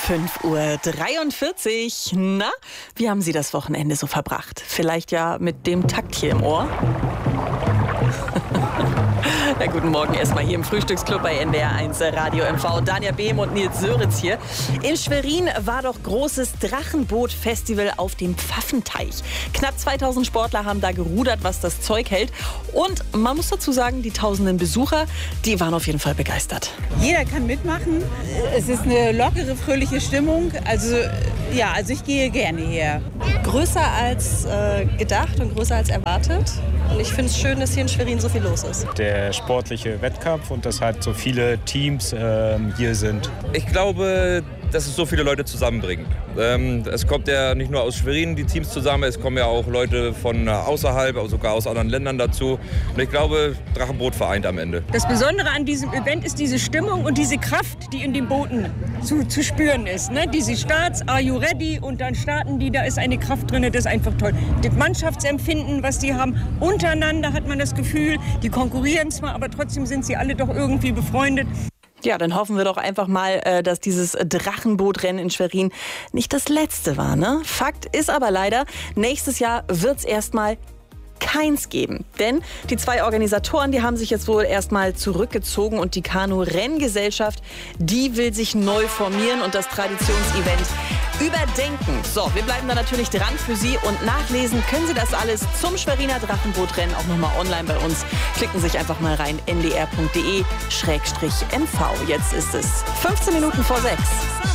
5:43 Uhr. Na, wie haben Sie das Wochenende so verbracht? Vielleicht ja mit dem Takt hier im Ohr? Na, guten Morgen erstmal hier im Frühstücksclub bei NDR1 Radio MV. Danja Behm und Nils Söritz hier. In Schwerin war doch großes Drachenboot-Festival auf dem Pfaffenteich. Knapp 2000 Sportler haben da gerudert, was das Zeug hält. Und man muss dazu sagen, die tausenden Besucher, die waren auf jeden Fall begeistert. Jeder kann mitmachen. Es ist eine lockere, fröhliche Stimmung. Also ich gehe gerne her. Größer als gedacht und größer als erwartet. Und ich finde es schön, dass hier in Schwerin so viel los ist. Der sportliche Wettkampf und dass halt so viele Teams hier sind. Ich glaube, dass es so viele Leute zusammenbringt. Es kommt ja nicht nur aus Schwerin die Teams zusammen, es kommen ja auch Leute von außerhalb, sogar aus anderen Ländern dazu. Und ich glaube, Drachenboot vereint am Ende. Das Besondere an diesem Event ist diese Stimmung und diese Kraft, die in den Booten zu spüren ist. Ne? Diese Starts, are you ready? Und dann starten die, da ist eine Kraft drin, das ist einfach toll. Das Mannschaftsempfinden, was die haben, untereinander hat man das Gefühl, die konkurrieren zwar, aber trotzdem sind sie alle doch irgendwie befreundet. Ja, dann hoffen wir doch einfach mal, dass dieses Drachenbootrennen in Schwerin nicht das letzte war, ne? Fakt ist aber leider, nächstes Jahr wird's erstmal keins geben. Denn die zwei Organisatoren, die haben sich jetzt wohl erstmal zurückgezogen und die Kanu-Renngesellschaft, die will sich neu formieren und das Traditionsevent überdenken. So, wir bleiben da natürlich dran für Sie und nachlesen können Sie das alles zum Schweriner Drachenbootrennen auch nochmal online bei uns. Klicken Sie sich einfach mal rein, ndr.de/mv. Jetzt ist es 15 Minuten vor 6.